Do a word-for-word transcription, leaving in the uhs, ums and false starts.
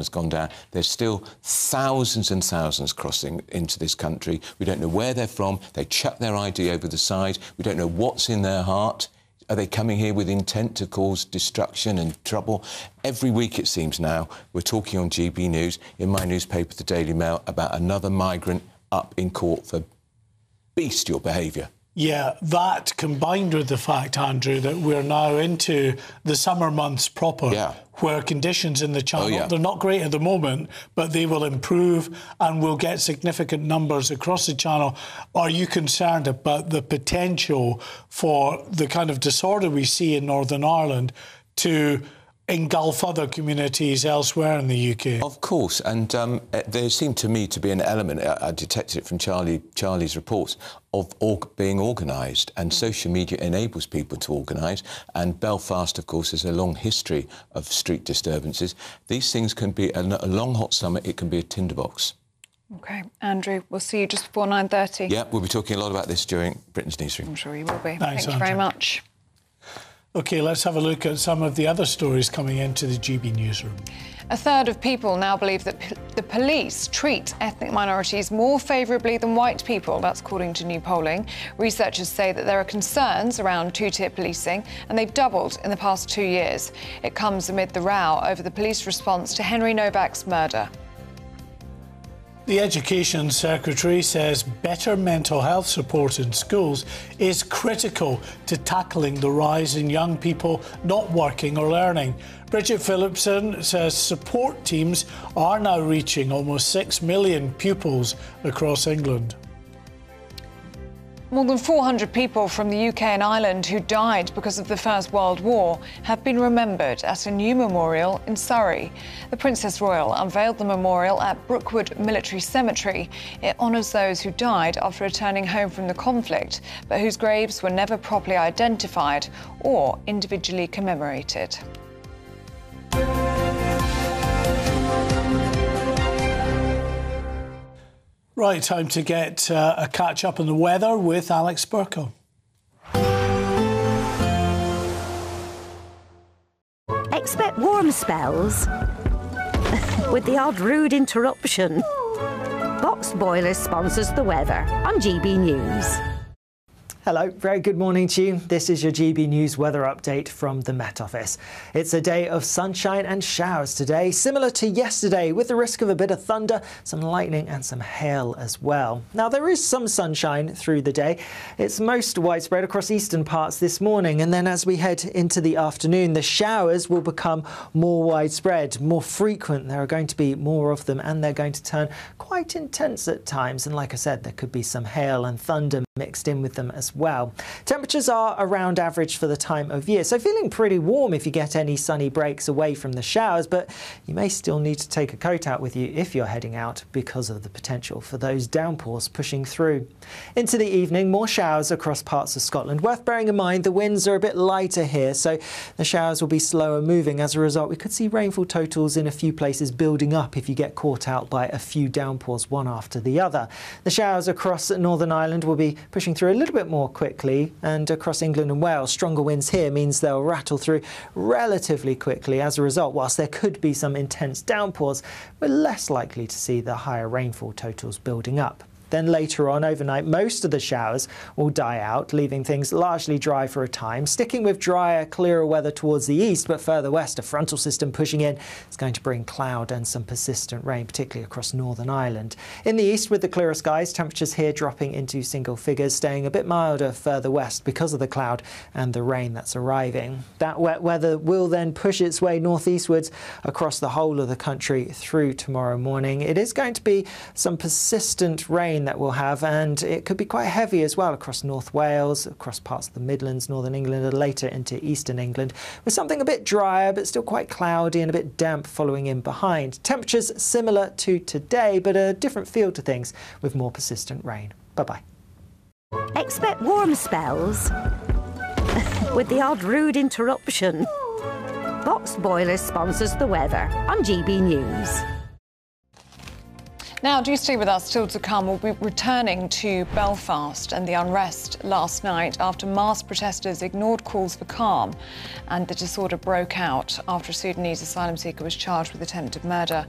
has gone down. There's still thousands and thousands crossing into this country. We don't know where they're from. They chuck their I D over the side. We don't know what's in their heart. Are they coming here with intent to cause destruction and trouble? Every week, it seems now, we're talking on G B News, in my newspaper, the Daily Mail, about another migrant up in court for bestial behaviour. Yeah, that combined with the fact, Andrew, that we're now into the summer months proper, yeah. where conditions in the Channel, oh, yeah. they're not great at the moment, but they will improve and we'll get significant numbers across the Channel. Are you concerned about the potential for the kind of disorder we see in Northern Ireland to engulf other communities elsewhere in the U K? Of course, and um, there seemed to me to be an element, I, I detected it from Charlie, Charlie's reports, of org being organised, and social media enables people to organise, and Belfast, of course, has a long history of street disturbances. These things can be, a, a long hot summer, it can be a tinderbox. OK, Andrew, we'll see you just before nine thirty. Yeah, we'll be talking a lot about this during Britain's Newsroom. I'm sure you will be. Thanks, Thank you Andrew. very much. OK, let's have a look at some of the other stories coming into the G B Newsroom. A third of people now believe that p the police treat ethnic minorities more favourably than white people. That's according to new polling. Researchers say that there are concerns around two-tier policing, and they've doubled in the past two years. It comes amid the row over the police response to Henry Novak's murder. The Education Secretary says better mental health support in schools is critical to tackling the rise in young people not working or learning. Bridget Phillipson says support teams are now reaching almost six million pupils across England. More than four hundred people from the U K and Ireland who died because of the First World War have been remembered at a new memorial in Surrey. The Princess Royal unveiled the memorial at Brookwood Military Cemetery. It honours those who died after returning home from the conflict, but whose graves were never properly identified or individually commemorated. Right, time to get uh, a catch-up on the weather with Alex Burkle. Expect warm spells with the odd rude interruption. Boxed Boilers sponsors the weather on G B News. Hello, very good morning to you. This is your G B News weather update from the Met Office. It's a day of sunshine and showers today, similar to yesterday, with the risk of a bit of thunder, some lightning and some hail as well. Now, there is some sunshine through the day. It's most widespread across eastern parts this morning, and then as we head into the afternoon, the showers will become more widespread, more frequent. There are going to be more of them, and they're going to turn quite intense at times. And like I said, there could be some hail and thunder mixed in with them as well. Temperatures are around average for the time of year, so feeling pretty warm if you get any sunny breaks away from the showers, but you may still need to take a coat out with you if you're heading out because of the potential for those downpours pushing through. Into the evening, more showers across parts of Scotland. Worth bearing in mind the winds are a bit lighter here, so the showers will be slower moving. As a result, we could see rainfall totals in a few places building up if you get caught out by a few downpours one after the other. The showers across Northern Ireland will be pushing through a little bit more quickly, and across England and Wales, stronger winds here means they'll rattle through relatively quickly. As a result, whilst there could be some intense downpours, we're less likely to see the higher rainfall totals building up. Then later on overnight, most of the showers will die out, leaving things largely dry for a time, sticking with drier, clearer weather towards the east, but further west, a frontal system pushing in is going to bring cloud and some persistent rain, particularly across Northern Ireland. In the east, with the clearer skies, temperatures here dropping into single figures, staying a bit milder further west because of the cloud and the rain that's arriving. That wet weather will then push its way northeastwards across the whole of the country through tomorrow morning. It is going to be some persistent rain that we'll have, and it could be quite heavy as well across North Wales, across parts of the Midlands, Northern England, and later into Eastern England, with something a bit drier but still quite cloudy and a bit damp following in behind. Temperatures similar to today, but a different feel to things with more persistent rain. Bye-bye. Expect warm spells with the odd rude interruption. Boxed Boilers sponsors the weather on G B News. Now, do stay with us. Still to come, we'll be returning to Belfast and the unrest last night after mass protesters ignored calls for calm, and the disorder broke out after a Sudanese asylum seeker was charged with attempted murder.